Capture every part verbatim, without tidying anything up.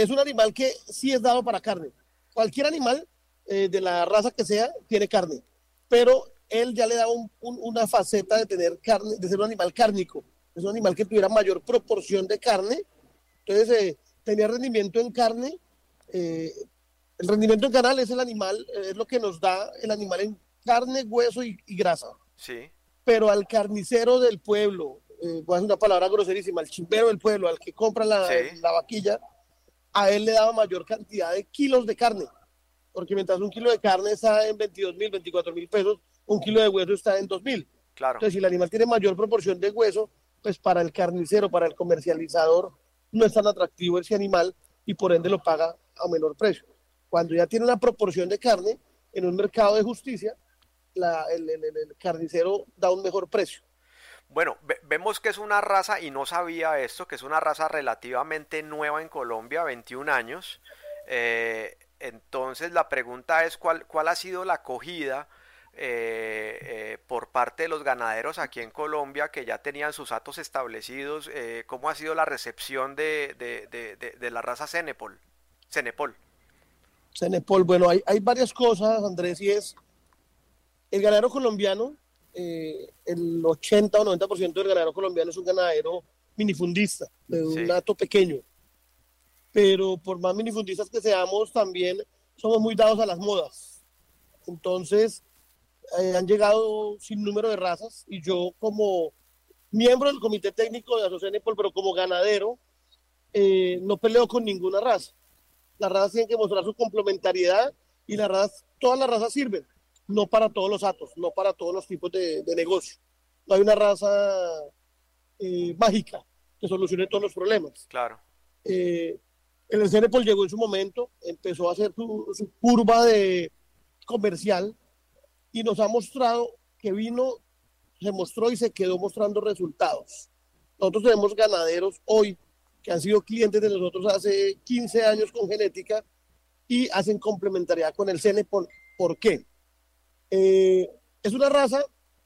es un animal que sí es dado para carne. Cualquier animal eh, de la raza que sea tiene carne, pero él ya le da un, un, una faceta de tener carne, de ser un animal cárnico. Es un animal que tuviera mayor proporción de carne, entonces eh, tenía rendimiento en carne. Eh, el rendimiento en canal es el animal, eh, es lo que nos da el animal en carne, hueso y, y grasa. Sí, Pero al carnicero del pueblo, eh, voy a hacer una palabra groserísima, al chimbero del pueblo, al que compra la, sí, la vaquilla, a él le daba mayor cantidad de kilos de carne, porque mientras un kilo de carne está en veintidós mil, veinticuatro mil pesos, un kilo de hueso está en dos mil. claro. Entonces, si el animal tiene mayor proporción de hueso, pues para el carnicero, para el comercializador, no es tan atractivo ese animal y por ende lo paga a menor precio. Cuando ya tiene una proporción de carne en un mercado de justicia, la, el, el, el carnicero da un mejor precio. Bueno, ve- vemos que es una raza, y no sabía esto, que es una raza relativamente nueva en Colombia, veintiún años. Eh, entonces la pregunta es cuál, cuál ha sido la acogida eh, eh, por parte de los ganaderos aquí en Colombia que ya tenían sus hatos establecidos. Eh, ¿cómo ha sido la recepción de, de, de, de, de la raza Cenepol? Cenepol. Cenepol, bueno, hay, hay varias cosas, Andrés, y es el ganadero colombiano, eh, el ochenta o noventa por ciento del ganadero colombiano es un ganadero minifundista, de un Sí, hato pequeño, pero por más minifundistas que seamos, también somos muy dados a las modas. Entonces, eh, han llegado sin número de razas y yo como miembro del comité técnico de Asocenepol, pero como ganadero, eh, no peleo con ninguna raza. Las razas tienen que mostrar su complementariedad y las razas, todas las razas sirven, no para todos los atos, no para todos los tipos de, de negocio. No hay una raza eh, mágica que solucione todos los problemas. claro. Eh, el Cenepol llegó en su momento, empezó a hacer su, su curva de comercial y nos ha mostrado que vino, se mostró y se quedó mostrando resultados. Nosotros tenemos ganaderos hoy que han sido clientes de nosotros hace quince años con genética y hacen complementariedad con el Cenepol. ¿Por qué? Eh, es una raza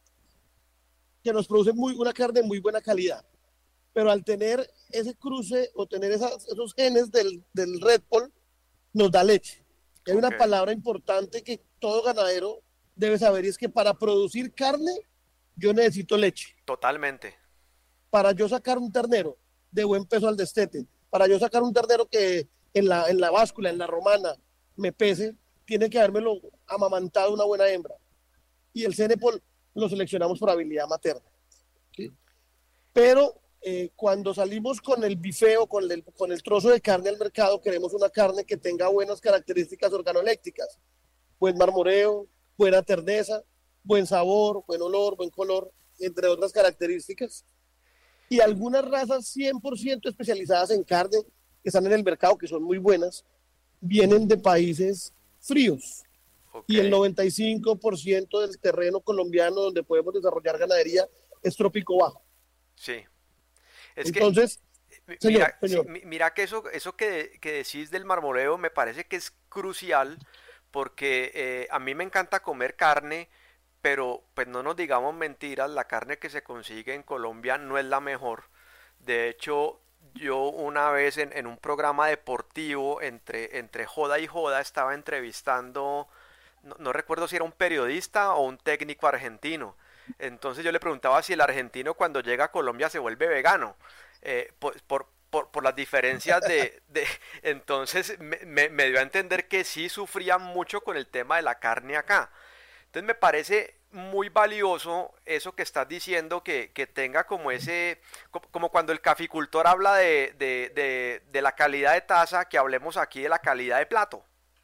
que nos produce muy, una carne de muy buena calidad, pero al tener ese cruce o tener esas, esos genes del, del Red Bull, nos da leche. Y hay Ok, una palabra importante que todo ganadero debe saber y es que para producir carne yo necesito leche. totalmente. Para yo sacar un ternero de buen peso al destete, para yo sacar un ternero que en la, en la báscula, en la romana, me pese, tiene que habérmelo amamantado una buena hembra. Y el Cenepol lo seleccionamos por habilidad materna. ¿Sí? Pero eh, cuando salimos con el bifeo, con el, con el trozo de carne al mercado, queremos una carne que tenga buenas características organoléctricas, buen marmoreo, buena terneza, buen sabor, buen olor, buen color, entre otras características. Y algunas razas cien por ciento especializadas en carne que están en el mercado, que son muy buenas, vienen de países fríos. Ok, Y el noventa y cinco por ciento del terreno colombiano donde podemos desarrollar ganadería es trópico bajo. sí. Es que Entonces, señor, Mira, sí, señor, mi- mira que eso, eso que, que decís del marmoreo me parece que es crucial porque eh, a mí me encanta comer carne, pero pues no nos digamos mentiras, la carne que se consigue en Colombia no es la mejor. De hecho, yo una vez en, en un programa deportivo entre, entre joda y joda estaba entrevistando, no, no recuerdo si era un periodista o un técnico argentino. Entonces yo le preguntaba si el argentino cuando llega a Colombia se vuelve vegano, eh, por, por, por, por las diferencias de... de entonces me, me, me dio a entender que sí sufrían mucho con el tema de la carne acá. Entonces me parece muy valioso eso que estás diciendo, que, que tenga como ese, como cuando el caficultor habla de, de, de, de la calidad de taza, que hablemos aquí de la calidad de plato.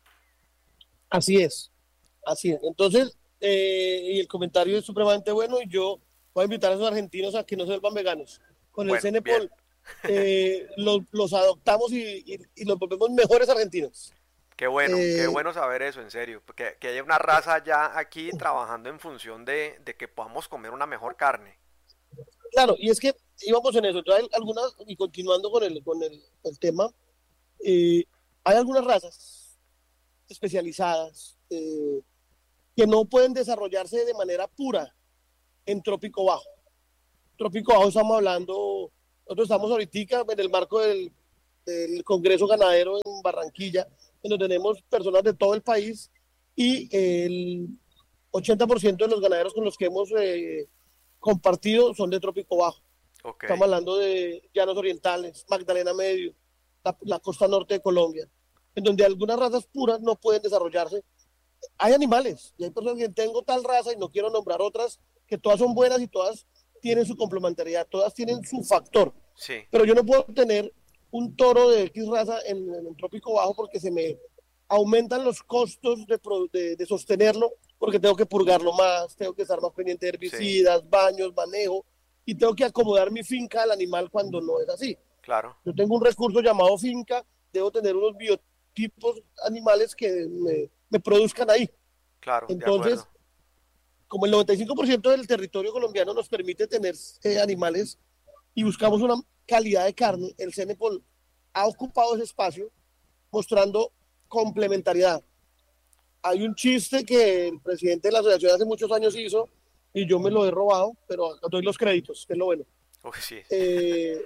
así es, así es. Entonces, eh, y el comentario es supremamente bueno y yo voy a invitar a esos argentinos a que no se vuelvan veganos. Con el Bueno, bien. Cenepol eh, los, los adoptamos y, y, y los volvemos mejores argentinos. Qué bueno, qué Eh, bueno saber eso, en serio. Que, que haya una raza ya aquí trabajando en función de, de que podamos comer una mejor carne. claro, y es que íbamos en eso. Entonces, hay algunas, y continuando con el, con el, el tema, eh, hay algunas razas especializadas eh, que no pueden desarrollarse de manera pura en trópico bajo. Trópico bajo estamos hablando, nosotros estamos ahorita en el marco del del Congreso Ganadero en Barranquilla, en donde tenemos personas de todo el país y el ochenta por ciento de los ganaderos con los que hemos eh, compartido son de trópico bajo. Ok, Estamos hablando de llanos orientales, Magdalena Medio, la, la costa norte de Colombia, en donde algunas razas puras no pueden desarrollarse. Hay animales y hay personas que tengo tal raza y no quiero nombrar otras, que todas son buenas y todas tienen su complementariedad, todas tienen su factor. sí, Pero yo no puedo tener un toro de X raza en, en el trópico bajo porque se me aumentan los costos de, de, de sostenerlo, porque tengo que purgarlo más, tengo que estar más pendiente de sí, herbicidas, baños, manejo, y tengo que acomodar mi finca al animal cuando no es así. claro, Yo tengo un recurso llamado finca, debo tener unos biotipos animales que me, me produzcan ahí. claro, de Entonces, acuerdo. como el noventa y cinco por ciento del territorio colombiano nos permite tener eh, animales y buscamos una calidad de carne, el Cenepol ha ocupado ese espacio mostrando complementariedad. Hay un chiste que el presidente de la asociación hace muchos años hizo y yo me lo he robado, pero doy los créditos, que es lo bueno. Uy, sí, Eh,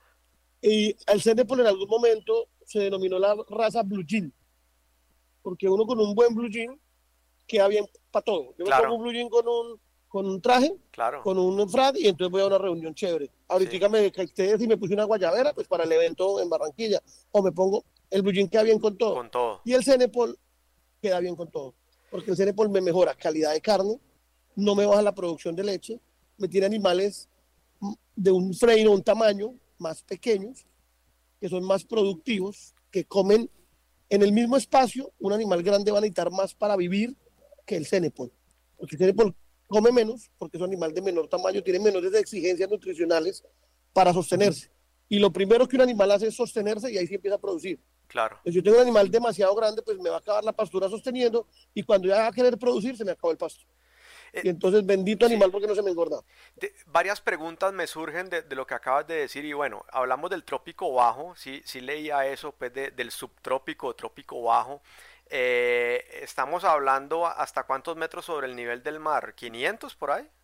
y el Cenepol en algún momento se denominó la raza Blue Jean, porque uno con un buen Blue Jean queda bien para todo. Yo me pongo claro, un blue jean con un, con un traje, claro, con un frac y entonces voy a una reunión chévere. sí, Ahorita me caité y me puse una guayabera pues para el evento en Barranquilla. O me pongo, el blue jean queda bien con todo. con todo, Y el Cenepol queda bien con todo. Porque el Cenepol me mejora calidad de carne, no me baja la producción de leche, me tiene animales de un freino, un tamaño más pequeños, que son más productivos, que comen en el mismo espacio. Un animal grande va a necesitar más para vivir que el Cenepol. Porque el Cenepol come menos, porque es un animal de menor tamaño, tiene menores exigencias nutricionales para sostenerse. Y lo primero que un animal hace es sostenerse y ahí sí empieza a producir. claro. Entonces, yo tengo un animal demasiado grande, pues me va a acabar la pastura sosteniendo y cuando ya va a querer producir, se me acabó el pasto. Eh, Y entonces, bendito sí, animal porque no se me engorda. de- varias preguntas me surgen de, de lo que acabas de decir y bueno, hablamos del trópico bajo, sí, sí leía eso, pues de- del subtrópico, trópico bajo. Eh, estamos hablando hasta cuántos metros sobre el nivel del mar, ¿quinientos por ahí?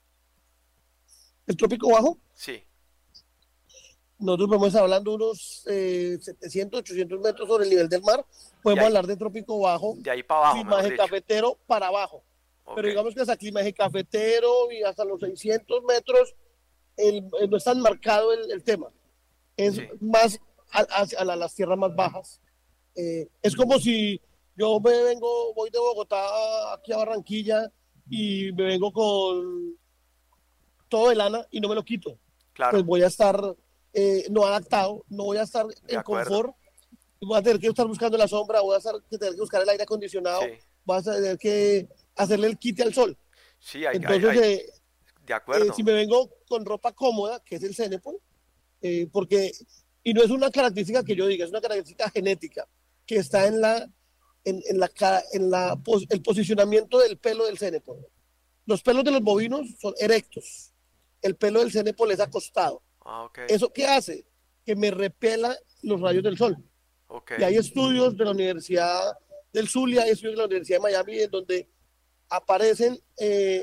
El trópico bajo, Sí, nosotros podemos hablando unos eh, setecientos, ochocientos metros sobre el nivel del mar. de Podemos ahí, hablar de trópico bajo, de ahí para abajo, mejor climaje dicho. cafetero para abajo. Ok, Pero digamos que hasta climaje cafetero y hasta los seiscientos metros el, el- no es tan marcado el, el tema. Es sí, más a, a- a las tierras más bajas. Eh, es como si yo me vengo, voy de Bogotá aquí a Barranquilla y me vengo con todo de lana y no me lo quito. Pues claro, voy a estar eh, no adaptado, no voy a estar de en acuerdo. confort, voy a tener que estar buscando la sombra, voy a estar, que tener que buscar el aire acondicionado, Sí, voy a tener que hacerle el quite al sol. sí, hay, hay, Entonces, hay- eh, de eh, acuerdo. si me vengo con ropa cómoda, que es el Cenepol, eh, porque, y no es una característica que yo diga, es una característica genética que está en la, en, en la, en la, el posicionamiento del pelo del Cenepol. Los pelos de los bovinos son erectos, el pelo del Cenepol es acostado. Ah, ok, ¿Eso qué hace? Que me repela los rayos del sol. ok, Y hay estudios de la Universidad del Zulia, hay estudios de la Universidad de Miami, en donde aparecen eh,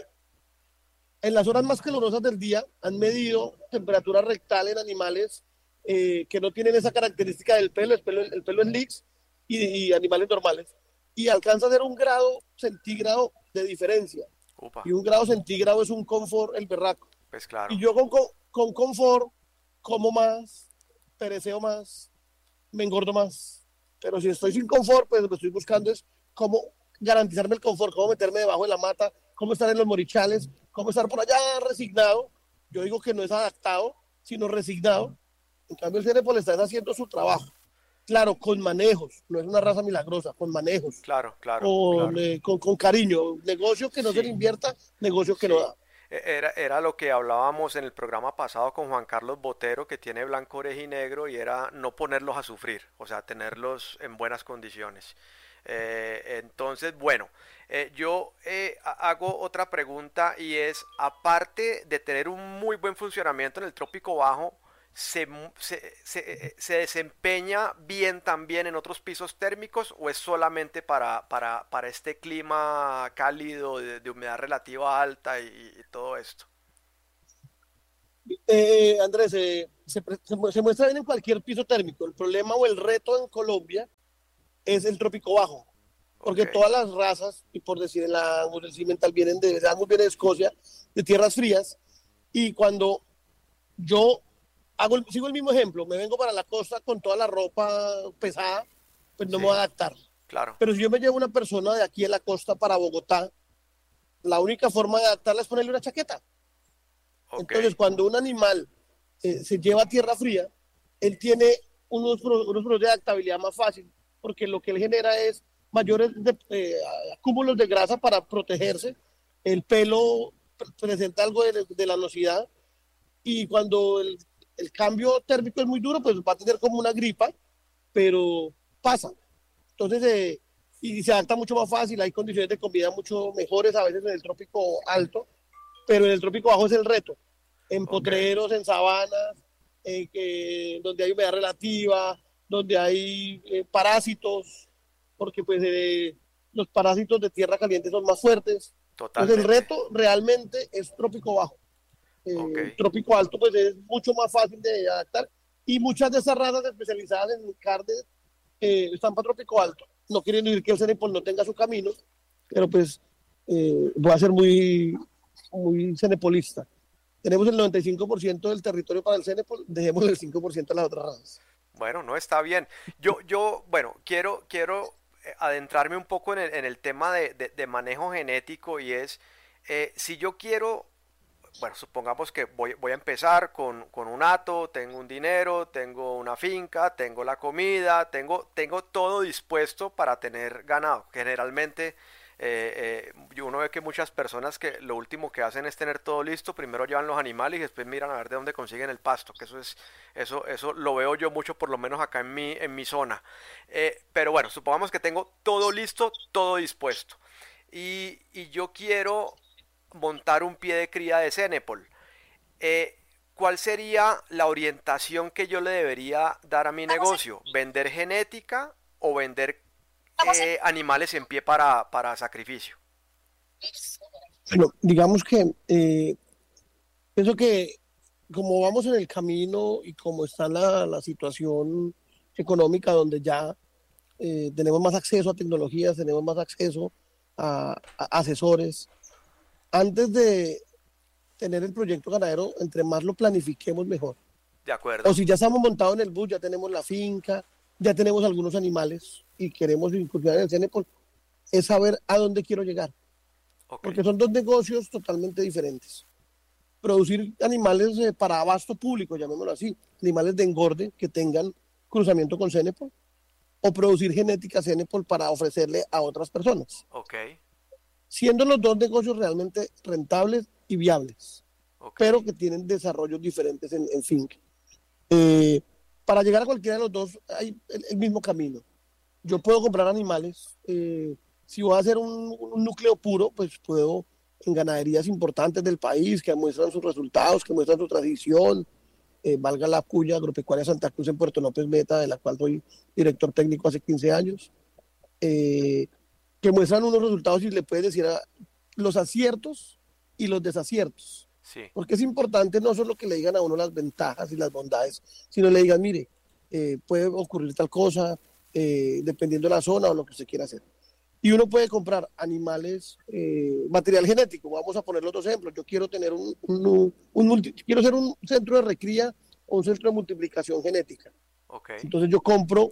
en las horas más calurosas del día, han medido temperatura rectal en animales eh, que no tienen esa característica del pelo, el pelo, el pelo es leaks, y, y animales normales, y alcanza a ser un grado centígrado de diferencia. upa, Y un grado centígrado es un confort, el berraco. pues Y claro, yo con, con, con confort como más, pereceo más, me engordo más. Pero si estoy sin confort, pues lo que estoy buscando es cómo garantizarme el confort, cómo meterme debajo de la mata, cómo estar en los morichales, cómo estar por allá resignado. Yo digo que no es adaptado, sino resignado. En cambio, el Cenepol está haciendo su trabajo. Claro, con manejos, no es una raza milagrosa, con manejos, claro, claro, con, claro. eh, con, con cariño. Negocio que no se le Sí, invierta, negocio que no sí. da. E- Era, era lo que hablábamos en el programa pasado con Juan Carlos Botero, que tiene blanco, oreja y negro, y era no ponerlos a sufrir, o sea, tenerlos en buenas condiciones. Eh, entonces, bueno, eh, yo eh, ha- hago otra pregunta y es, aparte de tener un muy buen funcionamiento en el trópico bajo, ¿se, mu- se, se- eh, se desempeña bien también en otros pisos térmicos o es solamente para, para, para este clima cálido, de, de humedad relativa alta y, y todo esto? Eh, Andrés, eh, se, se, se muestra bien en cualquier piso térmico. El problema o el reto en Colombia es el trópico bajo, porque Ok, todas las razas, y por decir el Angus, el Cimental, vienen de, el Angus viene de Escocia, de tierras frías, y cuando yo hago, sigo el mismo ejemplo, me vengo para la costa con toda la ropa pesada, pues no me voy a sí, adaptar. claro, Pero si yo me llevo una persona de aquí a la costa para Bogotá, la única forma de adaptarla es ponerle una chaqueta. ok, Entonces, cuando un animal eh, se lleva a tierra fría, él tiene unos, unos problemas de adaptabilidad más fácil, porque lo que él genera es mayores de, eh, acúmulos de grasa para protegerse, el pelo presenta algo de, de la nosidad, y cuando el, el, cambio térmico es muy duro, pues va a tener como una gripa, pero pasa. Entonces, eh, y se adapta mucho más fácil, hay condiciones de comida mucho mejores a veces en el trópico alto, pero en el trópico bajo es el reto. En ok, potreros, en sabanas, en que, donde hay humedad relativa, donde hay eh, parásitos, porque pues eh, los parásitos de tierra caliente son más fuertes. Entonces el totalmente, reto realmente es trópico bajo. ok, Eh, trópico alto pues es mucho más fácil de adaptar y muchas de esas razas especializadas en carne eh, están para trópico alto. No quieren decir que el Cenepol no tenga su camino, pero pues eh, voy a ser muy, muy cenepolista. Tenemos el noventa y cinco por ciento del territorio para el Cenepol, dejemos el cinco por ciento a las otras razas. bueno, no está bien. Yo, yo, bueno, quiero, quiero eh, adentrarme un poco en el, en el tema de, de- de manejo genético y es, eh, si yo quiero, bueno, supongamos que voy, voy a empezar con, con un hato, tengo un dinero, tengo una finca, tengo la comida, tengo, tengo todo dispuesto para tener ganado. Generalmente eh, eh, uno ve que muchas personas que lo último que hacen es tener todo listo, primero llevan los animales y después miran a ver de dónde consiguen el pasto, que eso es, eso, eso lo veo yo mucho, por lo menos acá en mi, en mi zona. Eh, pero bueno, supongamos que tengo todo listo, todo dispuesto. Y, y yo quiero montar un pie de cría de Cenepol. Eh, ¿Cuál sería la orientación que yo le debería dar a mi negocio? ¿Vender genética o vender eh, animales en pie para, para sacrificio? Bueno, digamos que eh, pienso que como vamos en el camino y como está la, la situación económica donde ya eh, tenemos más acceso a tecnologías, tenemos más acceso a, a asesores, antes de tener el proyecto ganadero, entre más lo planifiquemos mejor. De O acuerdo. si ya estamos montados en el bus, ya tenemos la finca, ya tenemos algunos animales y queremos incursionar en el Cenepol, es saber a dónde quiero llegar, Ok. porque son dos negocios totalmente diferentes. Producir animales eh, para abasto público, llamémoslo así, animales de engorde que tengan cruzamiento con Cenepol, o producir genética Cenepol para ofrecerle a otras personas, Ok. siendo los dos negocios realmente rentables y viables, Ok. pero que tienen desarrollos diferentes en, en finca. Eh, para llegar a cualquiera de los dos hay el, el mismo camino. Yo puedo comprar animales. Eh, si voy a hacer un, un, núcleo puro, pues puedo en ganaderías importantes del país que muestran sus resultados, que muestran su tradición. Eh, valga la cuya agropecuaria Santa Cruz en Puerto López Meta, de la cual soy director técnico hace quince años, eh, que muestran unos resultados y le puedes decir a, los aciertos y los desaciertos. Sí. Porque es importante no solo que le digan a uno las ventajas y las bondades, sino le digan, mire, eh, puede ocurrir tal cosa, eh, dependiendo de la zona o lo que usted quiera hacer. Y uno puede comprar animales, eh, material genético. Vamos a poner los dos ejemplos. Yo quiero tener un, un, un, un multi, quiero ser un centro de recría o un centro de multiplicación genética. Ok. Entonces yo compro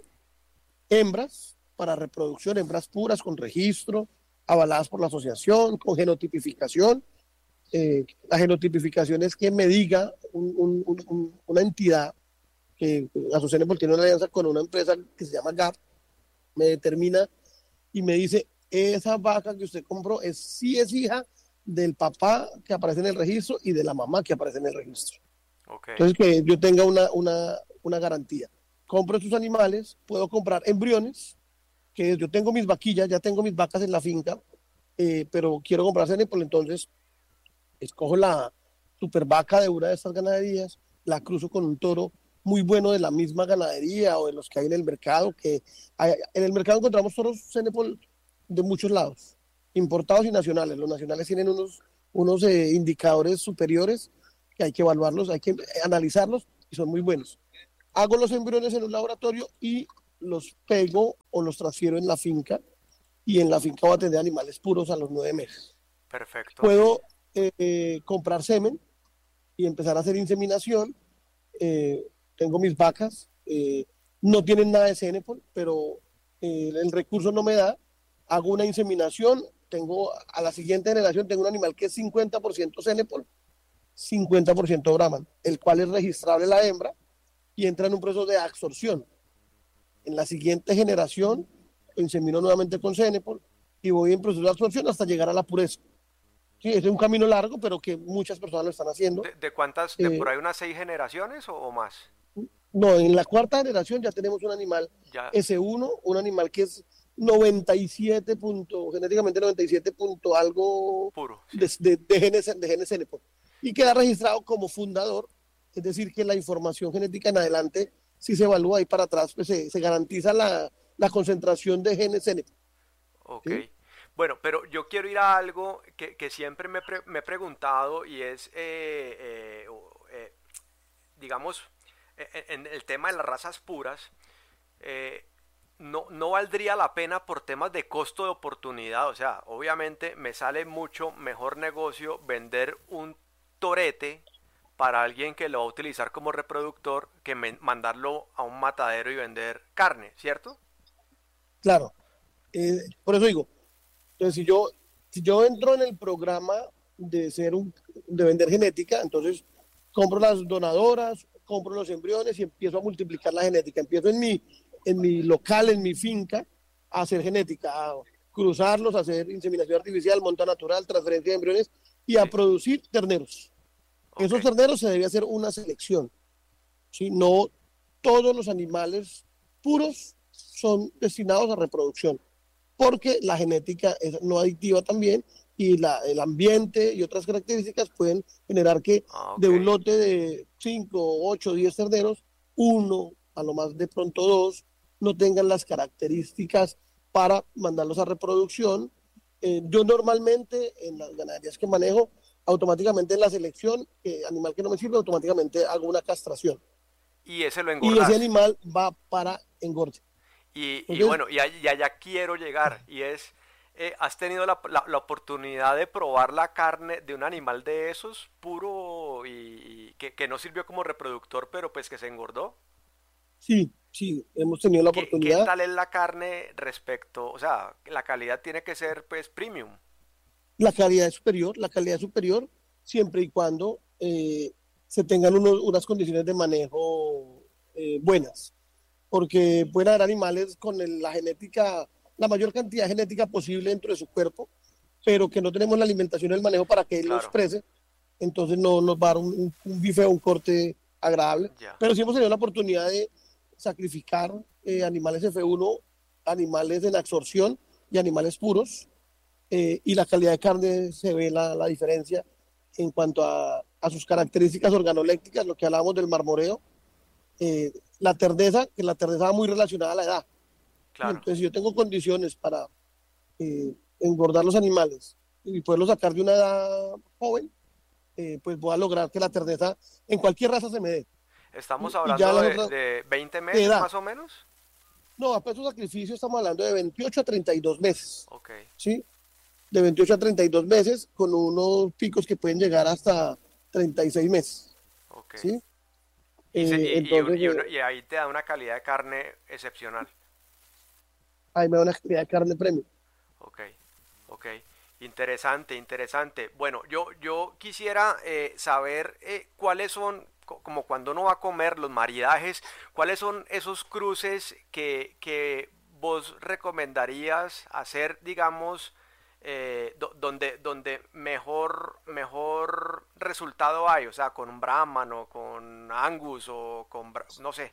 hembras para reproducción, hembras puras con registro, avaladas por la asociación, con genotipificación. Eh, la genotipificación es que me diga un, un, un, una entidad que Asociación tiene una alianza con una empresa que se llama G A P, me determina y me dice, esa vaca que usted compró es sí es hija del papá que aparece en el registro y de la mamá que aparece en el registro. Ok. Entonces, que yo tenga una, una, una garantía. Compro estos animales, puedo comprar embriones, que yo tengo mis vaquillas, ya tengo mis vacas en la finca, eh, pero quiero comprar Cenepol, entonces escojo la super vaca de una de estas ganaderías, la cruzo con un toro muy bueno de la misma ganadería o de los que hay en el mercado, que hay, en el mercado encontramos toros Cenepol de muchos lados, importados y nacionales. Los nacionales tienen unos, unos eh, indicadores superiores que hay que evaluarlos, hay que analizarlos son muy buenos. Hago los embriones en un laboratorio y los pego o los transfiero en la finca, y en la finca voy a tener animales puros a los nueve meses. Perfecto, sí. Puedo eh, eh, comprar semen y empezar a hacer inseminación. Eh, tengo mis vacas, eh, no tienen nada de Cenepol, pero eh, el recurso no me da. Hago una inseminación, tengo a la siguiente generación, tengo un animal que es cincuenta por ciento Cenepol, cincuenta por ciento Brahman, el cual es registrable la hembra y entra en un proceso de absorción. En la siguiente generación insemino nuevamente con Cenepol y voy en proceso de absorción hasta llegar a la pureza. Sí, es un camino largo, pero que muchas personas lo están haciendo. ¿De, de cuántas, de por Eh, ahí unas seis generaciones o, o más? no, en la cuarta generación ya tenemos un animal Ya, S uno, un animal que es noventa y siete punto, genéticamente noventa y siete punto algo puro, de, sí. de, de genes, de genes Cenepol, y queda registrado como fundador, es decir, que la información genética en adelante, si se evalúa ahí para atrás, pues se, se garantiza la, la concentración de genes Cenepol. Ok. ¿Sí? Bueno, pero yo quiero ir a algo que, que siempre me, pre- me he preguntado y es, eh, eh, o- eh, digamos, e- e- en el tema de las razas puras, eh, no, no valdría la pena por temas de costo de oportunidad. O sea, obviamente me sale mucho mejor negocio vender un torete para alguien que lo va a utilizar como reproductor que me- mandarlo a un matadero y vender carne, ¿cierto? Claro. Eh, por eso digo, entonces si yo, si yo entro en el programa de ser un, de vender genética, entonces compro las donadoras, compro los embriones y empiezo a multiplicar la genética. Empiezo en mi, en mi local, en mi finca, a hacer genética, a cruzarlos, a hacer inseminación artificial, monta natural, transferencia de embriones y a Sí, producir terneros. ok. Esos terneros se debe hacer una selección, ¿sí? No todos los animales puros son destinados a reproducción, porque la genética es no adictiva también, y la, el ambiente y otras características pueden generar que Ah, de ok. un lote de cinco, ocho, diez terneros, uno, a lo más de pronto dos, no tengan las características para mandarlos a reproducción. Eh, yo normalmente en las ganaderías que manejo, automáticamente en la selección, eh, animal que no me sirve, automáticamente hago una castración. Y ese lo Y ese engordás. animal va para engorde. Y, y Entonces, bueno, y, y allá quiero llegar. Y es, eh, ¿has tenido la, la- la oportunidad de probar la carne de un animal de esos, puro y, y que, que no sirvió como reproductor, pero pues que se engordó? sí, sí, hemos tenido la ¿Qué, qué oportunidad. tal es la carne respecto? O sea, la calidad tiene que ser pues premium. La calidad es superior, la calidad es superior siempre y cuando eh, se tengan unos, unas condiciones de manejo eh, buenas, porque pueden haber animales con el- la genética, la mayor cantidad genética posible dentro de su cuerpo, pero que no tenemos la alimentación y el manejo para que él lo Claro, exprese, entonces no nos va a dar un, un, un bife o un corte agradable. ya. Pero sí hemos tenido la oportunidad de sacrificar eh, animales F uno, animales en absorción y animales puros, eh, y la calidad de carne se ve la, la diferencia en cuanto a, a, sus características organolépticas, lo que hablábamos del marmoreo, eh, la terneza, que la terneza va muy relacionada a la edad. Y Claro. entonces, si yo tengo condiciones para eh, engordar los animales y poderlos sacar de una edad joven, eh, pues voy a lograr que la terneza en cualquier raza se me dé. Estamos Y ya hablando las de, otras, de veinte de meses edad. más o menos. No, a peso sacrificio estamos hablando de veintiocho a treinta y dos meses. Ok, ¿Sí? De veintiocho a treinta y dos meses, con unos picos que pueden llegar hasta treinta y seis meses, ok. ¿sí? Y, se- Eh, y, y, un- entonces, y eh, uno- y ahí te da una calidad de carne excepcional. ahí me da una cantidad de carne premium. Ok, ok. Interesante, interesante. Bueno, yo, yo quisiera eh, saber eh, cuáles son, co- como cuando uno va a comer, los maridajes, cuáles son esos cruces que, que vos recomendarías hacer, digamos, eh, do- donde, donde mejor, mejor resultado hay, o sea, con un Brahman o con Angus o con, Bra- no sé.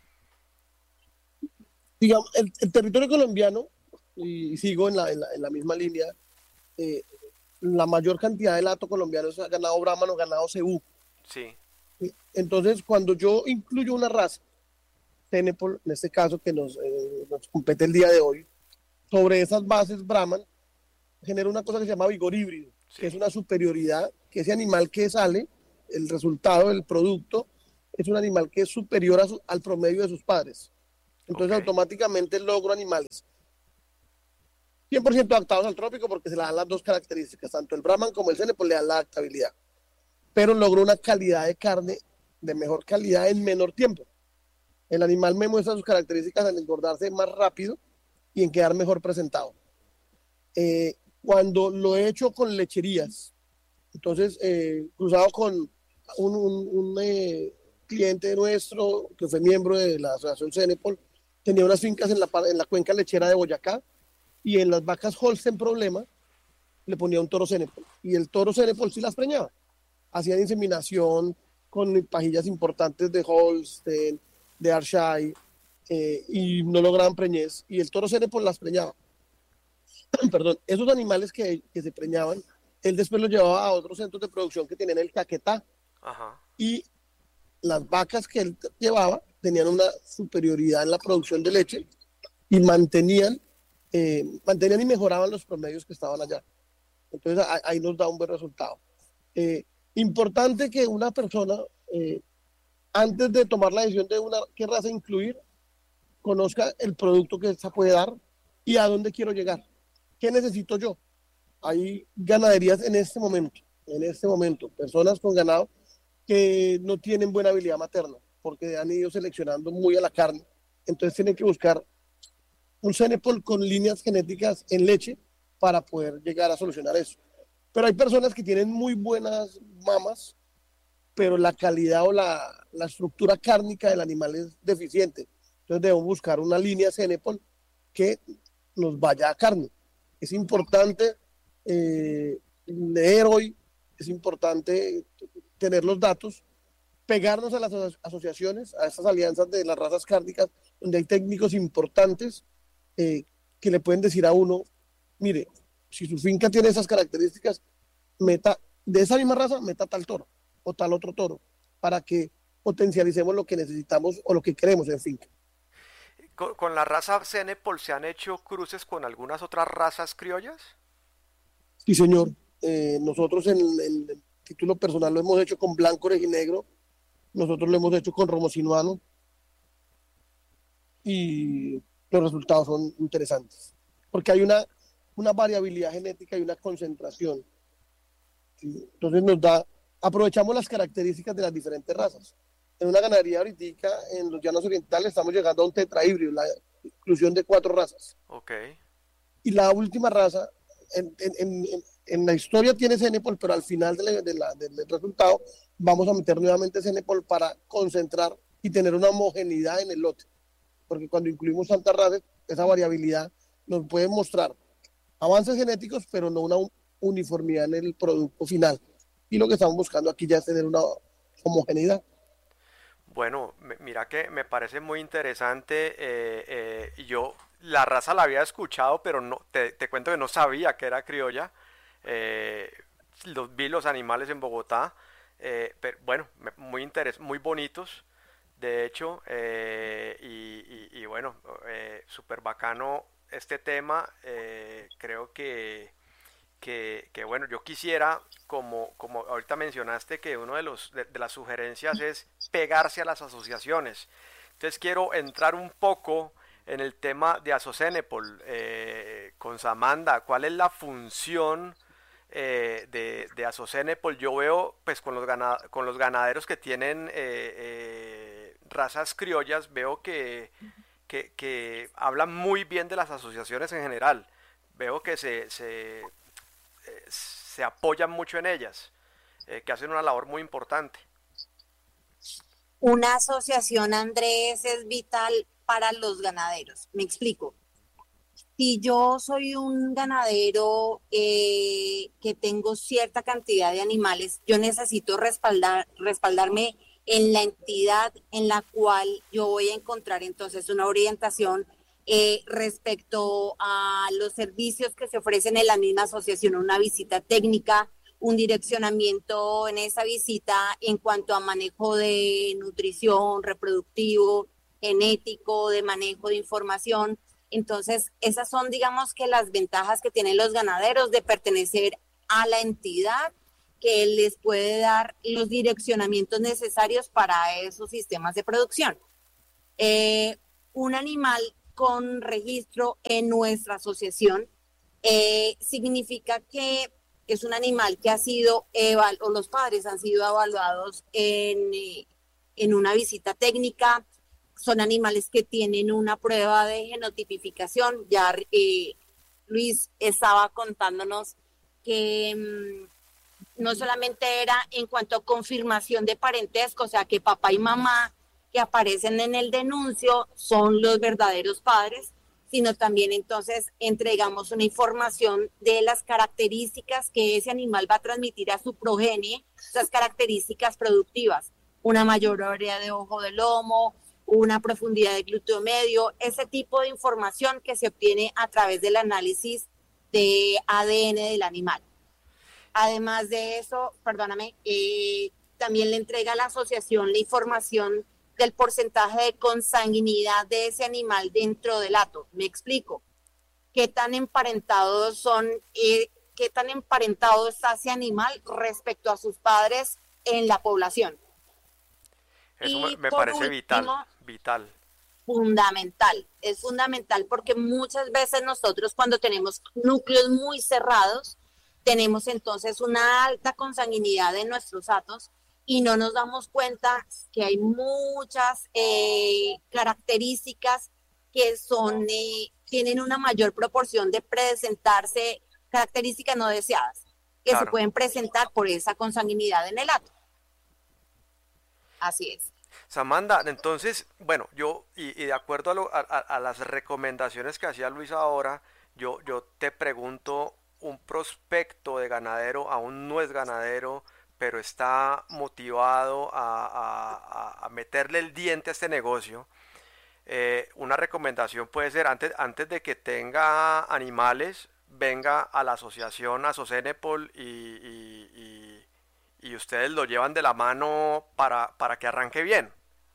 Digamos, el, el territorio colombiano, y sigo en la, en la, en la misma línea, eh, la mayor cantidad de lato colombiano es ganado Brahman o ganado Cebú. Sí, ¿Sí? Entonces, cuando yo incluyo una raza, Tenepol, en este caso que nos, eh, nos compete el día de hoy, sobre esas bases Brahman, genera una cosa que se llama vigor híbrido, que es sí, una superioridad, que ese animal que sale, el resultado del producto, es un animal que es superior a su, al promedio de sus padres. Entonces Ok. automáticamente logro animales cien por ciento adaptados al trópico porque se le dan las dos características, tanto el Brahman como el Cene, pues le dan la adaptabilidad. Pero logro una calidad de carne de mejor calidad en menor tiempo. El animal me muestra sus características en engordarse más rápido y en quedar mejor presentado. Eh, cuando lo he hecho con lecherías, entonces eh, cruzado con un, un, un eh, cliente nuestro que fue miembro de la asociación Cenepol, tenía unas fincas en la, en la cuenca lechera de Boyacá y en las vacas Holstein problema le ponía un toro Cenepol y el toro Cenepol sí las preñaba. Hacían inseminación con pajillas importantes de Holstein, de Ayrshire, eh, y no lograban preñez y el toro Cenepol las preñaba. Perdón, esos animales que, que se preñaban, él después los llevaba a otros centros de producción que tenían el Caquetá Ajá. y las vacas que él llevaba tenían una superioridad en la producción de leche y mantenían, eh, mantenían y mejoraban los promedios que estaban allá. Entonces ahí nos da un buen resultado. Eh, importante que una persona, eh, antes de tomar la decisión de una, qué raza incluir, conozca el producto que esta puede dar y a dónde quiero llegar. ¿Qué necesito yo? Hay ganaderías en este momento, en este momento, personas con ganado que no tienen buena habilidad materna porque han ido seleccionando muy a la carne. Entonces tienen que buscar un Cenepol con líneas genéticas en leche para poder llegar a solucionar eso. Pero hay personas que tienen muy buenas mamas, pero la calidad o la, la estructura cárnica del animal es deficiente. Entonces debemos buscar una línea Cenepol que nos vaya a carne. Es importante eh, leer hoy, es importante tener los datos, pegarnos a las asociaciones, a estas alianzas de las razas cárnicas, donde hay técnicos importantes eh, que le pueden decir a uno, mire, si su finca tiene esas características, meta de esa misma raza, meta tal toro o tal otro toro, para que potencialicemos lo que necesitamos o lo que queremos en finca. Con, con la raza Cenepol se han hecho cruces con algunas otras razas criollas. Sí, señor. Eh, nosotros en, en el título personal lo hemos hecho con blanco, orejinegro, nosotros lo hemos hecho con romo sinuano y los resultados son interesantes, porque hay una, una variabilidad genética y una concentración. ¿Sí? Entonces nos da, aprovechamos las características de las diferentes razas. En una ganadería ahorita, en los llanos orientales, estamos llegando a un tetrahíbrido, la inclusión de cuatro razas. Ok. Y la última raza, en, en, en, en la historia tiene Cenepol, pero al final de la, de la, del resultado vamos a meter nuevamente Cenepol para concentrar y tener una homogeneidad en el lote. Porque cuando incluimos tantas razas, esa variabilidad nos puede mostrar avances genéticos, pero no una uniformidad en el producto final. Y lo que estamos buscando aquí ya es tener una homogeneidad. Bueno, me- mira que me parece muy interesante. Eh, eh, y yo la raza la había escuchado, pero no, te, te cuento que no sabía que era criolla. Eh, los, vi los animales en Bogotá. Eh, pero bueno, me- muy interes, muy bonitos. De hecho, eh, y, y- y bueno, eh, súper bacano este tema. Eh, creo que que, que, bueno, yo quisiera, como, como ahorita mencionaste, que uno de, los, de, de las sugerencias es pegarse a las asociaciones. Entonces quiero entrar un poco en el tema de Asocenepol, eh, con Samantha. ¿Cuál es la función eh, de, de Asocenepol? Yo veo, pues, con los, gana, con los ganaderos que tienen eh, eh, razas criollas, veo que, que, que hablan muy bien de las asociaciones en general. Veo que se, se eh, se apoyan mucho en ellas, eh, que hacen una labor muy importante. Una asociación, Andrés, es vital para los ganaderos. Me explico. Si yo soy un ganadero eh, que tengo cierta cantidad de animales, yo necesito respaldar, respaldarme en la entidad en la cual yo voy a encontrar entonces una orientación eh, respecto a los servicios que se ofrecen en la misma asociación, una visita técnica, un direccionamiento en esa visita en cuanto a manejo de nutrición, reproductivo, genético, de manejo de información. Entonces, esas son, digamos, que las ventajas que tienen los ganaderos de pertenecer a la entidad que les puede dar los direccionamientos necesarios para esos sistemas de producción. Eh, un animal con registro en nuestra asociación eh, significa que es un animal que ha sido, eval- o los padres han sido evaluados en, eh, en una visita técnica. Son animales que tienen una prueba de genotipificación. Ya eh, Luis estaba contándonos que mmm, no solamente era en cuanto a confirmación de parentesco, o sea, que papá y mamá que aparecen en el denuncio son los verdaderos padres, sino también entonces entregamos una información de las características que ese animal va a transmitir a su progenie, esas características productivas, una mayor área de ojo de lomo, una profundidad de glúteo medio, ese tipo de información que se obtiene a través del análisis de A D N del animal. Además de eso, perdóname, eh, también le entrega a la asociación la información del porcentaje de consanguinidad de ese animal dentro del hato. Me explico. ¿Qué tan emparentados son, eh, qué tan emparentado está ese animal respecto a sus padres en la población? Eso Y me, me por parece último, vital, vital. fundamental, es fundamental porque muchas veces nosotros cuando tenemos núcleos muy cerrados, tenemos entonces una alta consanguinidad de nuestros hatos y no nos damos cuenta que hay muchas eh, características que son, eh, tienen una mayor proporción de presentarse, características no deseadas, que se Claro. pueden presentar por esa consanguinidad en el hato. Así es. Samantha, entonces, bueno, yo, y, y de acuerdo a, lo- a- a- a las recomendaciones que hacía Luis ahora, yo, yo te pregunto, un prospecto de ganadero aún no es ganadero, pero está motivado a, a- a- a meterle el diente a este negocio. Eh, una recomendación puede ser, antes, antes de que tenga animales, venga a la asociación Asocenepol y, y, y- y ustedes lo llevan de la mano para, para que arranque bien.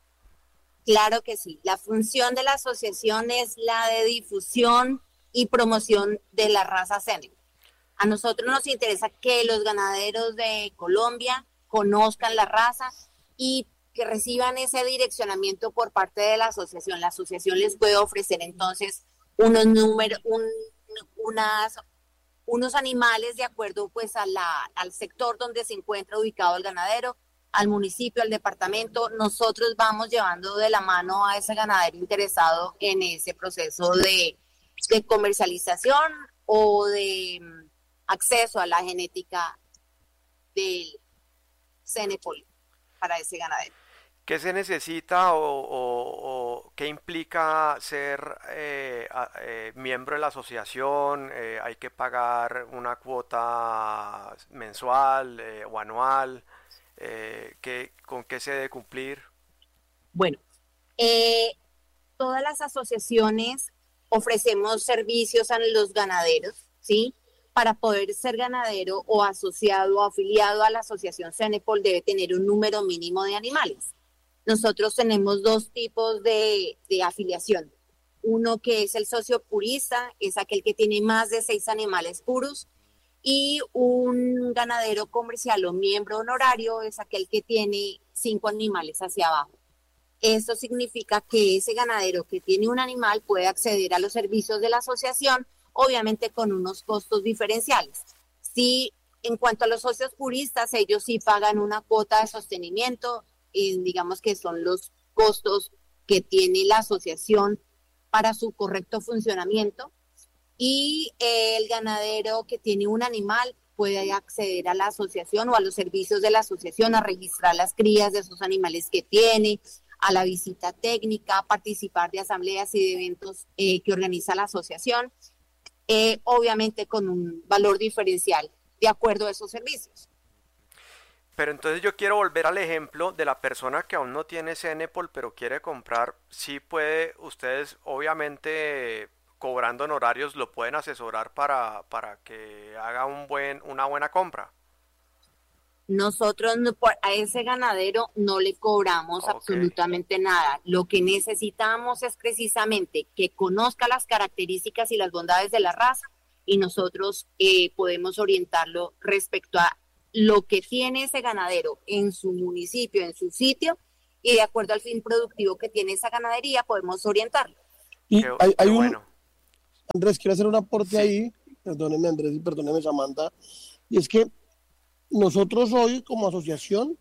Claro que sí. La función de la asociación es la de difusión y promoción de la raza Seneca. A nosotros nos interesa que los ganaderos de Colombia conozcan la raza y que reciban ese direccionamiento por parte de la asociación. La asociación les puede ofrecer entonces unos números, un, unas, unos animales de acuerdo pues a la, al sector donde se encuentra ubicado el ganadero, al municipio, al departamento. Nosotros vamos llevando de la mano a ese ganadero interesado en ese proceso de, de comercialización o de mm, acceso a la genética del Cenepol para ese ganadero. ¿Qué se necesita o, o- o qué implica ser eh, a- eh, miembro de la asociación? Eh, ¿hay que pagar una cuota mensual eh, o anual? Eh, ¿qué- ¿con qué se debe cumplir? Bueno, eh, todas las asociaciones ofrecemos servicios a los ganaderos, ¿sí? Para poder ser ganadero o asociado o afiliado a la asociación Cenepol debe tener un número mínimo de animales. Nosotros tenemos dos tipos de, de afiliación. Uno que es el socio purista, es aquel que tiene más de seis animales puros, y un ganadero comercial o miembro honorario es aquel que tiene cinco animales hacia abajo. Eso significa que ese ganadero que tiene un animal puede acceder a los servicios de la asociación, obviamente con unos costos diferenciales. Sí, en cuanto a los socios puristas, ellos sí pagan una cuota de sostenimiento, eh, digamos que son los costos que tiene la asociación para su correcto funcionamiento. Y eh, el ganadero que tiene un animal puede acceder a la asociación o a los servicios de la asociación, a registrar las crías de esos animales que tiene, a la visita técnica, a participar de asambleas y de eventos eh, que organiza la asociación, eh, obviamente con un valor diferencial de acuerdo a esos servicios. Pero entonces yo quiero volver al ejemplo de la persona que aún no tiene Cenepol pero quiere comprar. Sí puede, ustedes obviamente cobrando honorarios lo pueden asesorar para, para que haga un buen, una buena compra. Nosotros no- por- a ese ganadero no le cobramos Ok. absolutamente nada. Lo que necesitamos es precisamente que conozca las características y las bondades de la raza y nosotros eh, podemos orientarlo respecto a lo que tiene ese ganadero en su municipio, en su sitio, y de acuerdo al fin productivo que tiene esa ganadería, podemos orientarlo. Y Qué, hay, qué hay un, bueno. Andrés, quiero hacer un aporte Sí, ahí, perdóneme Andrés y perdóneme Samantha, y es que nosotros hoy como asociación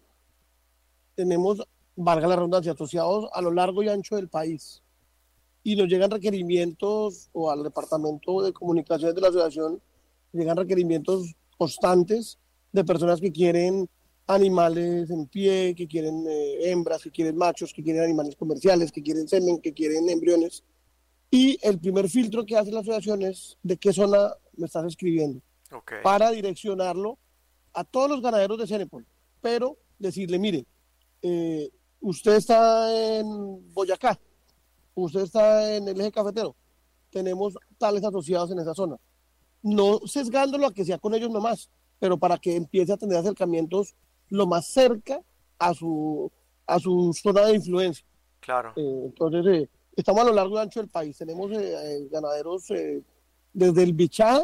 tenemos, valga la redundancia, asociados a lo largo y ancho del país. Y nos llegan requerimientos, o al departamento de comunicaciones de la asociación, llegan requerimientos constantes de personas que quieren animales en pie, que quieren eh, hembras, que quieren machos, que quieren animales comerciales, que quieren semen, que quieren embriones. Y el primer filtro que hace la asociación es de qué zona me estás escribiendo, ok, para direccionarlo a todos los ganaderos de Cenepol, pero decirle, mire, eh, usted está en Boyacá, usted está en el eje cafetero, tenemos tales asociados en esa zona. No sesgándolo a que sea con ellos nomás, pero para que empiece a tener acercamientos lo más cerca a su, a su zona de influencia. claro. Eh, entonces, eh, estamos a lo largo y ancho del país. Tenemos eh, eh, ganaderos eh, desde el Bichá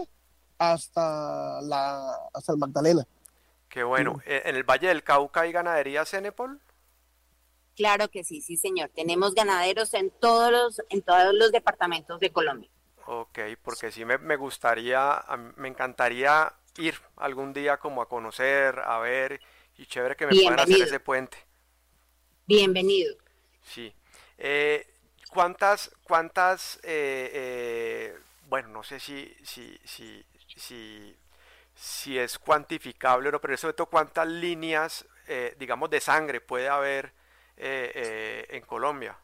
hasta, la, hasta el Magdalena. Qué bueno. Mm. Eh, ¿En el Valle del Cauca hay ganadería Cenepol? Claro que sí, sí, señor. Tenemos ganaderos en todos los, en todos los departamentos de Colombia. Ok, porque sí me, me gustaría, a mí me encantaría ir algún día como a conocer, a ver, y chévere que me puedan hacer Bienvenido, ese puente. bienvenido. Sí. Eh, ¿cuántas, cuántas, eh, eh, bueno, no sé si, si, si, si, si es cuantificable o no, pero sobre todo cuántas líneas, eh, digamos, de sangre puede haber eh, eh, en Colombia?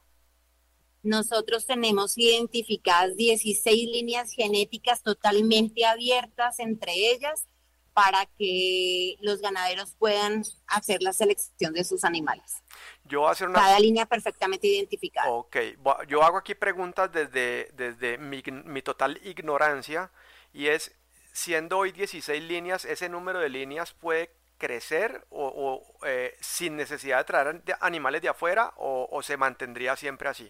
Nosotros tenemos identificadas dieciséis líneas genéticas totalmente abiertas entre ellas para que los ganaderos puedan hacer la selección de sus animales. Yo voy a hacer una, Cada línea perfectamente identificada. ok, bo- yo hago aquí preguntas desde, desde mi, ign- mi total ignorancia y es, siendo hoy dieciséis líneas, ¿ese número de líneas puede crecer o, o, eh, sin necesidad de traer an- de- animales de afuera o, o se mantendría siempre así?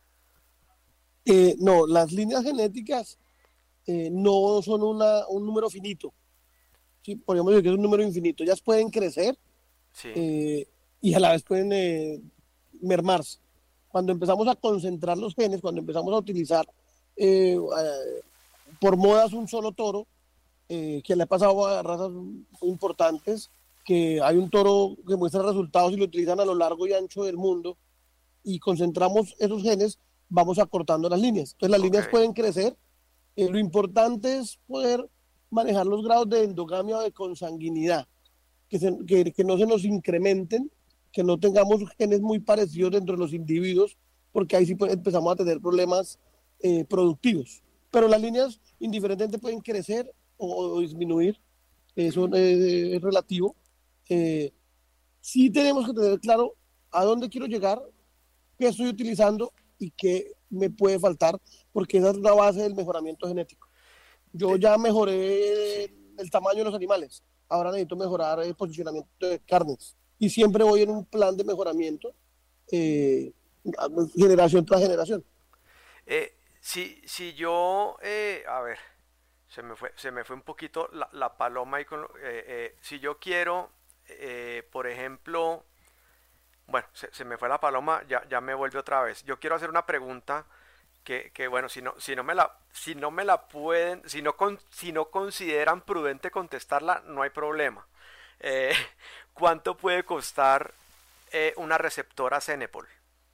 Eh, no, las líneas genéticas eh, no son una, un número finito. ¿Sí? Podríamos decir que es un número infinito. Ellas pueden crecer Sí, eh, y a la vez pueden eh, mermarse. Cuando empezamos a concentrar los genes, cuando empezamos a utilizar eh, eh, por modas un solo toro, eh, que le ha pasado a razas muy importantes, que hay un toro que muestra resultados y lo utilizan a lo largo y ancho del mundo, y concentramos esos genes, vamos acortando las líneas. Entonces las ok, líneas pueden crecer. Eh, lo importante es poder manejar los grados de endogamia o de consanguinidad, que, se, que, que no se nos incrementen, que no tengamos genes muy parecidos dentro de los individuos, porque ahí sí pues, empezamos a tener problemas eh, productivos. Pero las líneas indiferentemente pueden crecer o, o disminuir, eso es, es relativo. Eh, sí tenemos que tener claro a dónde quiero llegar, qué estoy utilizando y qué me puede faltar, porque esa es la base del mejoramiento genético. Yo de- ya mejoré sí. el tamaño de los animales, ahora necesito mejorar el posicionamiento de carnes y siempre voy en un plan de mejoramiento eh, generación tras generación. Eh, si, si yo, eh, a ver, se me fue, se me fue un poquito la, la paloma ahí con, lo- eh, eh, si yo quiero, eh, por ejemplo, bueno, se, se me fue la paloma, ya, ya me vuelve otra vez. Yo quiero hacer una pregunta que, que, bueno, si no, si no me la, si no me la pueden, si no, con, si no consideran prudente contestarla, no hay problema. Eh, ¿Cuánto puede costar eh, una receptora Cenepol?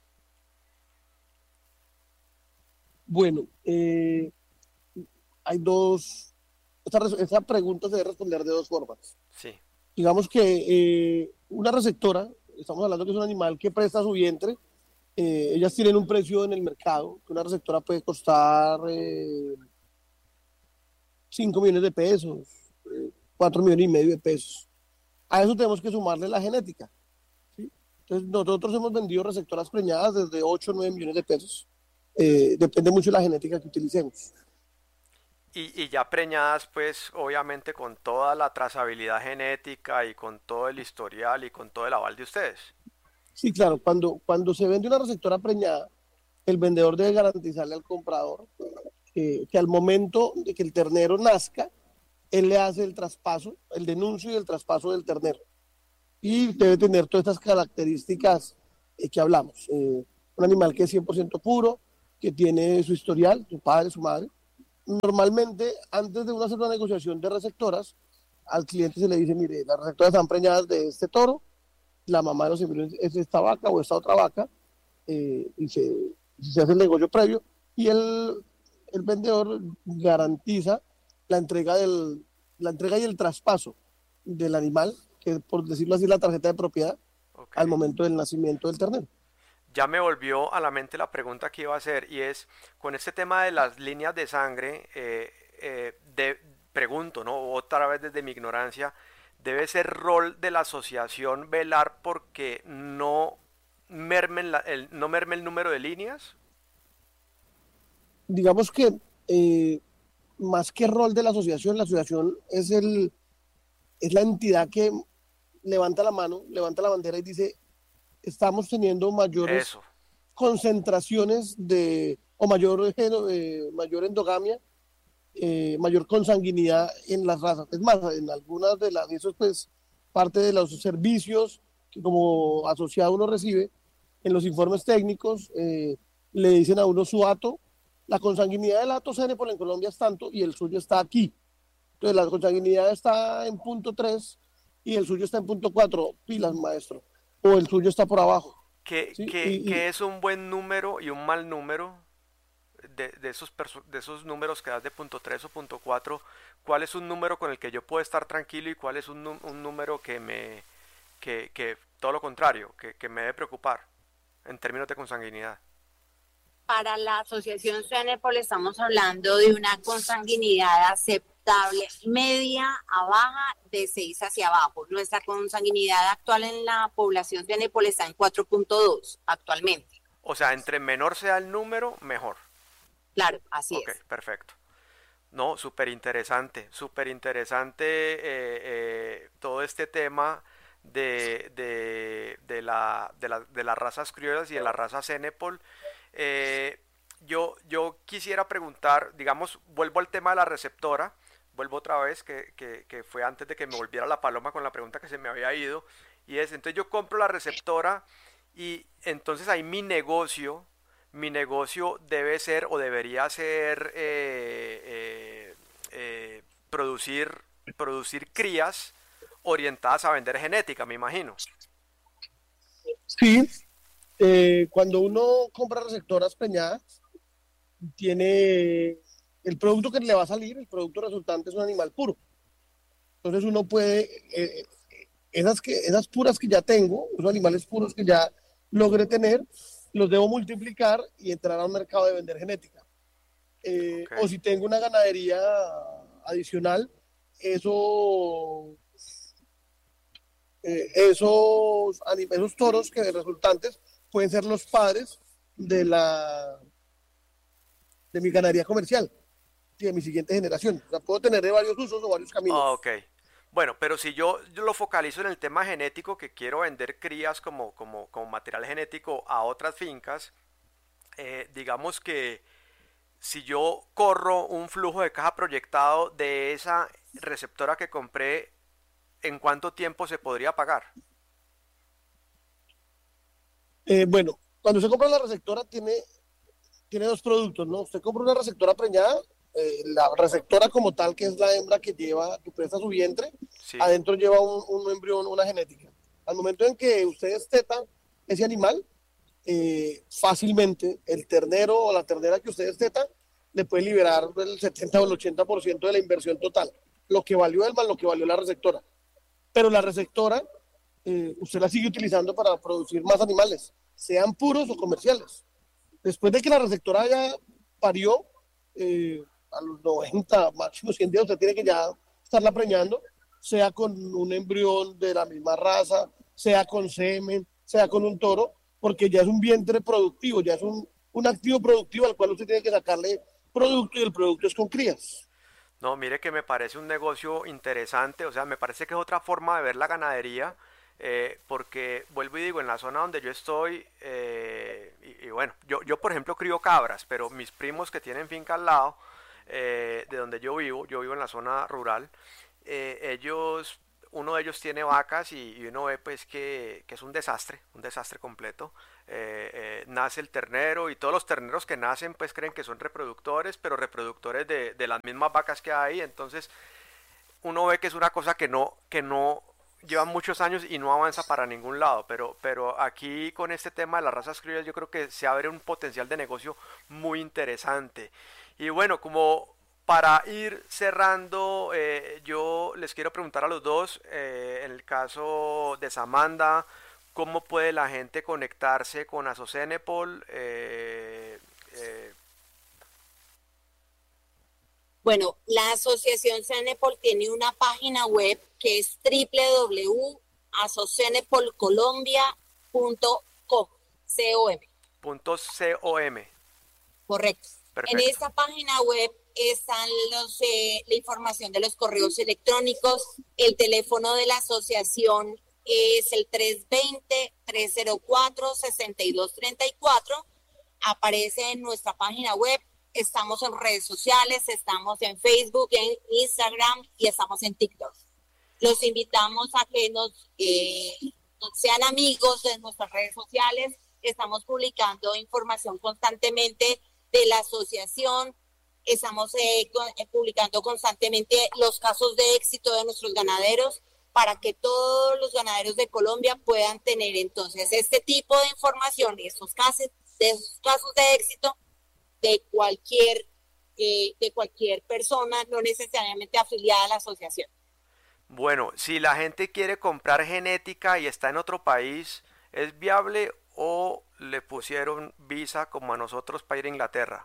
Bueno, eh, hay dos, esta, esta, pregunta se debe responder de dos formas. Sí, Digamos que eh, una receptora, estamos hablando que es un animal que presta su vientre, eh, ellas tienen un precio en el mercado, que una receptora puede costar eh, cinco millones de pesos, eh, cuatro millones y medio de pesos. A eso tenemos que sumarle la genética. ¿Sí? Entonces, nosotros hemos vendido receptoras preñadas desde ocho o nueve millones de pesos. Eh, depende mucho de la genética que utilicemos. Y, y ya preñadas, pues obviamente con toda la trazabilidad genética y con todo el historial y con todo el aval de ustedes. Sí, claro, cuando, cuando se vende una receptora preñada, el vendedor debe garantizarle al comprador eh, que al momento de que el ternero nazca, él le hace el traspaso, el denuncio y el traspaso del ternero. Y debe tener todas estas características eh, que hablamos. Eh, un animal que es cien por ciento puro, que tiene su historial, su padre, su madre. Normalmente, antes de uno hacer una negociación de receptoras, al cliente se le dice, mire, las receptoras están preñadas de este toro, la mamá de los embriones es esta vaca o esta otra vaca, eh, y se, se hace el negocio previo, y el, el vendedor garantiza la entrega, del, la entrega y el traspaso del animal, que por decirlo así es la tarjeta de propiedad, Okay. al momento del nacimiento del ternero. Ya me volvió a la mente la pregunta que iba a hacer y es, con este tema de las líneas de sangre, eh, eh, de, pregunto, ¿no? Otra vez desde mi ignorancia, ¿debe ser rol de la asociación velar porque no mermen la, el, no merme el número de líneas? Digamos que eh, más que rol de la asociación, la asociación es, el, es la entidad que levanta la mano, levanta la bandera y dice, estamos teniendo mayores Eso. concentraciones de, o mayor, eh, mayor endogamia, eh, mayor consanguinidad en las razas. Es más, en algunas de las, eso es pues parte de los servicios que como asociado uno recibe, en los informes técnicos eh, le dicen a uno su hato, la consanguinidad del hato Cenepol en Colombia es tanto y el suyo está aquí. Entonces la consanguinidad está en punto tres y el suyo está en punto cuatro, pilas maestro, o el suyo está por abajo. ¿Qué, ¿Sí? qué, Y, y qué es un buen número y un mal número de, de esos, de esos números que das de punto tres o punto cuatro? ¿Cuál es un número con el que yo puedo estar tranquilo y cuál es un, un número que me, que, que todo lo contrario, que, que me debe preocupar en términos de consanguinidad? Para la asociación Cenepol estamos hablando de una consanguinidad aceptable, media a baja, de seis hacia abajo. Nuestra consanguinidad actual en la población Cenepol está en cuatro punto dos actualmente. O sea, entre menor sea el número, mejor. Claro, así Ok, es. perfecto. No, súper interesante, súper interesante eh, eh, todo este tema de, de, de, la, de, la, de las razas criollas y de la raza Cenepol. Eh, yo, yo quisiera preguntar, digamos, vuelvo al tema de la receptora, vuelvo otra vez, que, que, que fue antes de que me volviera la paloma con la pregunta que se me había ido, y es, entonces yo compro la receptora y entonces ahí mi negocio, mi negocio debe ser o debería ser eh, eh, eh, producir, producir crías orientadas a vender genética, me imagino. sí, eh, cuando uno compra receptoras preñadas, tiene el producto que le va a salir, el producto resultante es un animal puro. Entonces uno puede, eh, esas, que, esas puras que ya tengo, esos animales puros que ya logré tener, los debo multiplicar y entrar a un mercado de vender genética. Eh, Ok. o si tengo una ganadería adicional, eso, eh, esos, esos toros que resultantes pueden ser los padres de, la, de mi ganadería comercial y de mi siguiente generación. O sea, puedo tener de varios usos o varios Ah, caminos. ok. Bueno, pero si yo, yo lo focalizo en el tema genético, que quiero vender crías como, como, como material genético a otras fincas, eh, digamos que si yo corro un flujo de caja proyectado de esa receptora que compré, ¿en cuánto tiempo se podría pagar? Eh, bueno, cuando se compra la receptora tiene, tiene dos productos, ¿no? Usted compra una receptora preñada, eh, la receptora como tal, que es la hembra que lleva, que presta su vientre, Sí, adentro lleva un, un embrión, una genética. Al momento en que usted desteta ese animal, eh, fácilmente el ternero o la ternera que usted desteta le puede liberar el setenta o el ochenta por ciento de la inversión total, lo que valió el mal, lo que valió la receptora. Pero la receptora, eh, usted la sigue utilizando para producir más animales, sean puros o comerciales. Después de que la receptora ya parió, eh, a los noventa, máximo cien días, usted tiene que ya estarla preñando, sea con un embrión de la misma raza, sea con semen, sea con un toro, porque ya es un vientre productivo, ya es un, un activo productivo al cual usted tiene que sacarle producto y el producto es con crías. no, mire que me parece un negocio interesante, o sea, me parece que es otra forma de ver la ganadería, eh, porque vuelvo y digo, en la zona donde yo estoy, eh, y, y bueno, yo, yo por ejemplo crío cabras, pero mis primos que tienen finca al lado, eh, de donde yo vivo, yo vivo en la zona rural, eh, ellos, uno de ellos tiene vacas y, y uno ve pues que, que es un desastre, un desastre completo. Eh, eh, nace el ternero y todos los terneros que nacen pues creen que son reproductores, pero reproductores de, de las mismas vacas que hay, entonces uno ve que es una cosa que no, que no lleva muchos años y no avanza para ningún lado, pero, pero aquí con este tema de las razas criollas yo creo que se abre un potencial de negocio muy interesante. Y bueno, como para ir cerrando, eh, yo les quiero preguntar a los dos, eh, en el caso de Samantha, ¿cómo puede la gente conectarse con Asocenepol? Eh, eh, Bueno, la Asociación Cenepol tiene una página web que es doble u doble u doble u punto asocenepol colombia punto com. punto com. Correcto. En Perfecto. esa página web están los, eh, la información de los correos electrónicos. El teléfono de la asociación es el tres dos cero, tres cero cuatro, seis dos tres cuatro. Aparece en nuestra página web. Estamos en redes sociales, estamos en Facebook, en Instagram y estamos en TikTok. Los invitamos a que nos eh, sean amigos de nuestras redes sociales. Estamos publicando información constantemente de la asociación. Estamos eh, con, eh, publicando constantemente los casos de éxito de nuestros ganaderos para que todos los ganaderos de Colombia puedan tener entonces este tipo de información y estos casos de, esos casos de éxito de cualquier, eh, de cualquier persona, no necesariamente afiliada a la asociación. Bueno, si la gente quiere comprar genética y está en otro país, ¿es viable o le pusieron visa como a nosotros para ir a Inglaterra?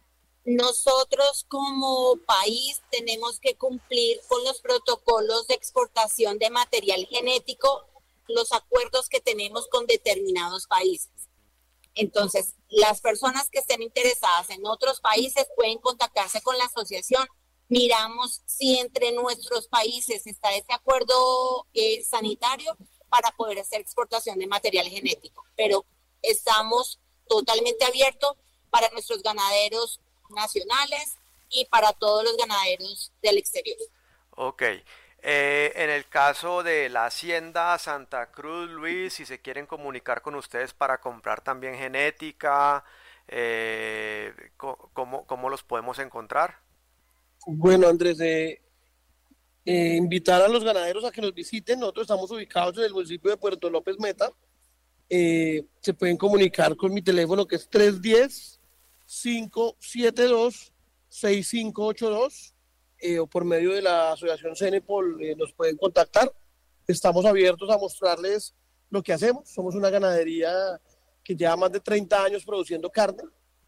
Nosotros como país tenemos que cumplir con los protocolos de exportación de material genético, los acuerdos que tenemos con determinados países. Entonces, las personas que estén interesadas en otros países pueden contactarse con la asociación. Miramos si entre nuestros países está ese acuerdo eh, sanitario para poder hacer exportación de material genético. Pero estamos totalmente abiertos para nuestros ganaderos nacionales y para todos los ganaderos del exterior. Ok. Eh, en el caso de la Hacienda Santa Cruz, Luis, si se quieren comunicar con ustedes para comprar también genética, eh, ¿cómo, cómo los podemos encontrar? Bueno, Andrés, eh, eh, invitar a los ganaderos a que nos visiten. Nosotros estamos ubicados en el municipio de Puerto López Meta. Eh, se pueden comunicar con mi teléfono que es tres uno cero, cinco siete dos, seis cinco ocho dos. Eh, o por medio de la asociación Cenepol eh, nos pueden contactar. Estamos abiertos a mostrarles lo que hacemos. Somos una ganadería que lleva más de treinta años produciendo carne.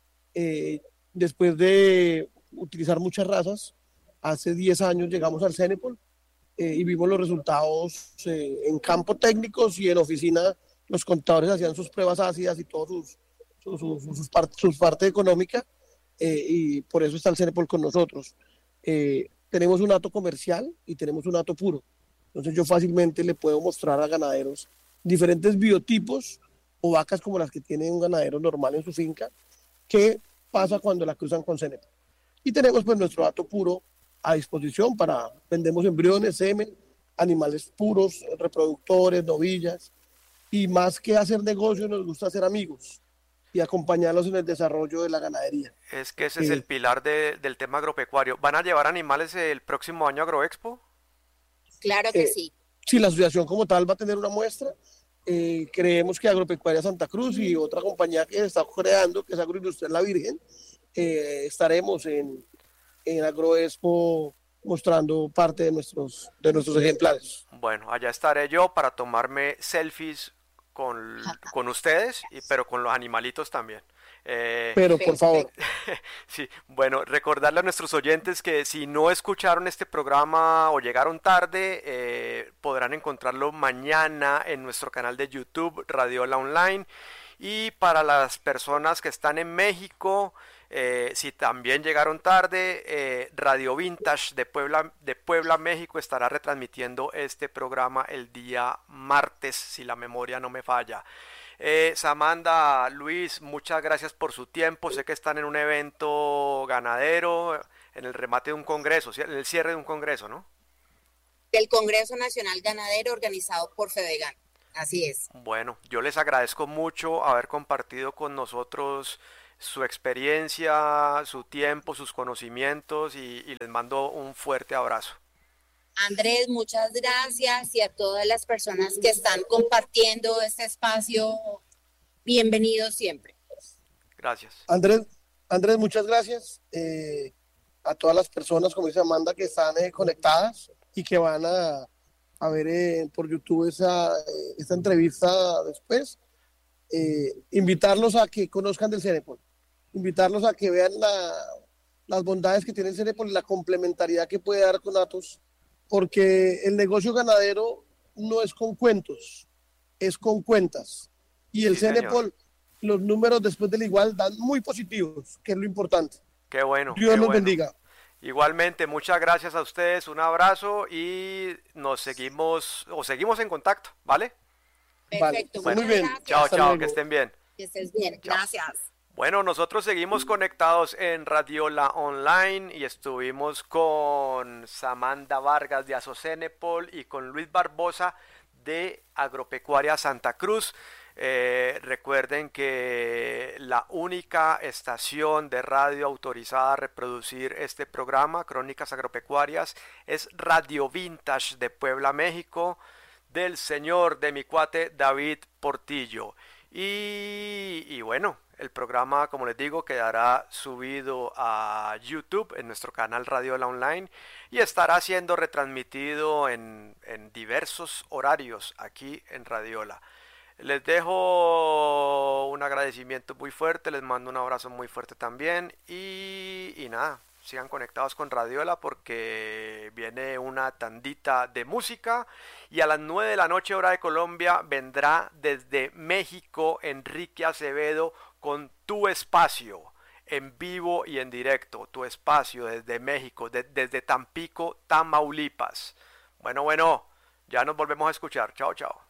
Eh, después de utilizar muchas razas, hace diez años llegamos al Cenepol eh, y vimos los resultados eh, en campo técnicos y en oficina. Los contadores hacían sus pruebas ácidas y todo sus, sus, sus, sus, part, sus parte económica eh, y por eso está el Cenepol con nosotros. Eh, tenemos un hato comercial y tenemos un hato puro. Entonces yo fácilmente le puedo mostrar a ganaderos diferentes biotipos o vacas como las que tiene un ganadero normal en su finca, qué pasa cuando la cruzan con Cenepol. Y tenemos pues nuestro hato puro a disposición para, vendemos embriones, semen, animales puros, reproductores, novillas, y más que hacer negocio nos gusta hacer amigos y acompañarlos en el desarrollo de la ganadería. Es que ese es el pilar de, del tema agropecuario. ¿Van a llevar animales el próximo año a Agroexpo? Claro que Eh, sí. sí, la asociación como tal va a tener una muestra. Eh, creemos que Agropecuaria Santa Cruz y otra compañía que se está creando, que es Agroindustria La Virgen, eh, estaremos en, en Agroexpo mostrando parte de nuestros, de nuestros ejemplares. Bueno, allá estaré yo para tomarme selfies con, con ustedes, y, pero con los animalitos también. Eh, pero por favor. Sí, bueno, recordarle a nuestros oyentes que si no escucharon este programa o llegaron tarde, eh, podrán encontrarlo mañana en nuestro canal de YouTube, Radiola Online. Y para las personas que están en México, eh, si también llegaron tarde, eh, Radio Vintage de Puebla, de Puebla, México estará retransmitiendo este programa el día martes, si la memoria no me falla. Eh, Samantha, Luis, muchas gracias por su tiempo. Sé que están en un evento ganadero, en el remate de un congreso, en el cierre de un congreso, ¿no? Del Congreso Nacional Ganadero organizado por Fedegan. Así es. Bueno, yo les agradezco mucho haber compartido con nosotros su experiencia, su tiempo, sus conocimientos y, y les mando un fuerte abrazo. Andrés, muchas gracias y a todas las personas que están compartiendo este espacio, bienvenidos siempre. Gracias. Andrés, Andrés, muchas gracias eh, a todas las personas, como dice Amanda, que están eh, conectadas y que van a, a ver eh, por YouTube esa, eh, esta entrevista después. Eh, invitarlos a que conozcan del Cenepol, invitarlos a que vean la, las bondades que tiene el Cenepol y la complementariedad que puede dar con Atos, porque el negocio ganadero no es con cuentos, es con cuentas. Y el Sí, Cenepol, los números después del igual dan muy positivos, que es lo importante. Qué bueno. Dios qué los bueno. bendiga. Igualmente, muchas gracias a ustedes, un abrazo y nos seguimos o seguimos en contacto, ¿vale? Perfecto. Vale, Bueno, muy bien. Gracias. Chao, Hasta chao, luego. que estén bien. Que estés bien. Chao. Gracias. Bueno, nosotros seguimos conectados en Radiola Online y estuvimos con Samantha Vargas de Asocenepol y con Luis Barbosa de Agropecuaria Santa Cruz. Eh, recuerden que la única estación de radio autorizada a reproducir este programa, Crónicas Agropecuarias, es Radio Vintage de Puebla, México, del señor de mi cuate David Portillo. Y, y bueno, el programa, como les digo, quedará subido a YouTube en nuestro canal Radiola Online y estará siendo retransmitido en, en diversos horarios aquí en Radiola. Les dejo un agradecimiento muy fuerte, les mando un abrazo muy fuerte también y, y nada, sigan conectados con Radiola porque viene una tandita de música y a las nueve de la noche hora de Colombia vendrá desde México Enrique Acevedo con Tu Espacio en vivo y en directo, Tu Espacio desde México, de, desde Tampico, Tamaulipas. Bueno, bueno, ya nos volvemos a escuchar, chao, chao.